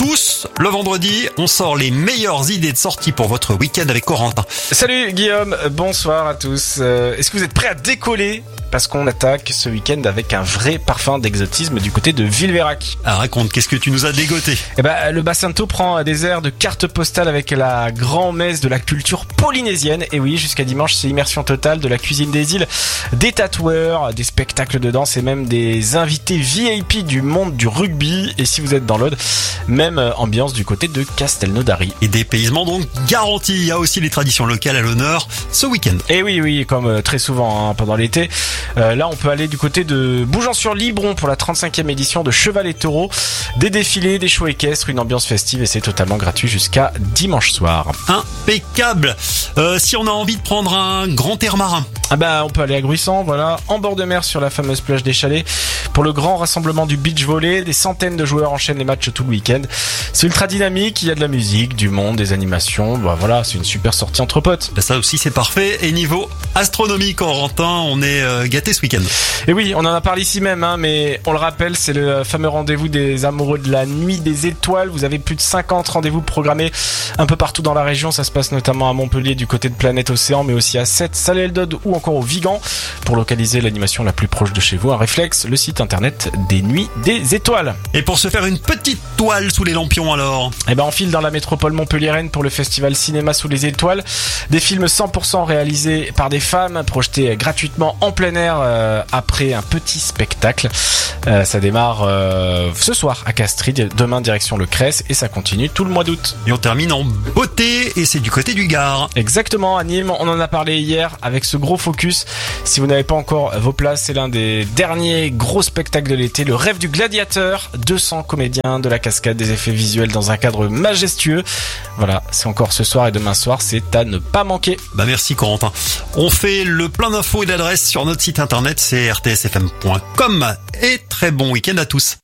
tous. Le vendredi, on sort les meilleures idées de sortie pour votre week-end avec Corentin. Salut Guillaume, bonsoir à tous. Est-ce que vous êtes prêts à décoller ? Parce qu'on attaque ce week-end avec un vrai parfum d'exotisme du côté de Villeveyrac. Ah, raconte, qu'est-ce que tu nous as dégoté ? Le Bassinto prend des airs de carte postale avec la grand-messe de la culture polynésienne. Et oui, jusqu'à dimanche, c'est immersion totale de la cuisine des îles, des tatoueurs, des spectacles de danse et même des invités VIP du monde du rugby. Et si vous êtes dans l'Aude, même ambiance du côté de Castelnaudary. Et dépaysement donc garanti. Il y a aussi les traditions locales à l'honneur ce week-end. Et oui, comme très souvent pendant l'été. Là, on peut aller du côté de Bougeant-sur-Libron pour la 35e édition de Cheval et Taureau. Des défilés, des shows équestres, une ambiance festive et c'est totalement gratuit jusqu'à dimanche soir. Impeccable. Si on a envie de prendre un grand air marin. On peut aller à Gruissant, voilà, en bord de mer sur la fameuse plage des Chalets. Pour le grand rassemblement du beach volley, des centaines de joueurs enchaînent les matchs tout le week-end. C'est ultra dynamique, il y a de la musique, du monde, des animations. Voilà, c'est une super sortie entre potes. Ça aussi c'est parfait. Et niveau astronomie, Corentin, on est gâté ce week-end. Et oui, on en a parlé ici même, mais on le rappelle, c'est le fameux rendez-vous des amoureux de la nuit des étoiles. Vous avez plus de 50 rendez-vous programmés un peu partout dans la région. Ça se passe notamment à Montpellier du côté de Planète Océan, mais aussi à Sète, Salé-le-Dode ou encore au Vigan. Pour localiser l'animation la plus proche de chez vous, un réflexe, le site internet des Nuits des Étoiles. Et pour se faire une petite toile sous les lampions alors ? On file dans la métropole montpelliéraine pour le festival Cinéma sous les étoiles. Des films 100% réalisés par des femmes, projetés gratuitement en plein air après un petit spectacle. Ça démarre ce soir à Castries, demain direction le Cress et ça continue tout le mois d'août. Et on termine en beauté et c'est du côté du Gard. Exactement, à Nîmes, on en a parlé hier avec ce gros focus. Si vous n'avez pas encore vos places, c'est l'un des derniers gros spectacles de l'été, le rêve du gladiateur. 200 comédiens, de la cascade, des effets visuels dans un cadre majestueux. Voilà, c'est encore ce soir et demain soir, c'est à ne pas manquer. Merci Corentin. On fait le plein d'infos et d'adresses sur notre site internet, c'est rtsfm.com. Et très bon week-end à tous.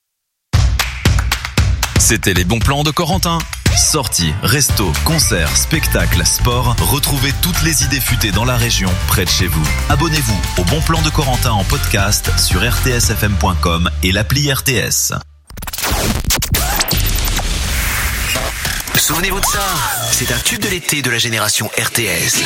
C'était les bons plans de Corentin. Sorties, restos, concerts, spectacles, sport. Retrouvez toutes les idées futées dans la région, près de chez vous. Abonnez-vous au Bon Plan de Corentin en podcast sur rtsfm.com et l'appli RTS. Souvenez-vous de ça, c'est un tube de l'été de la génération RTS.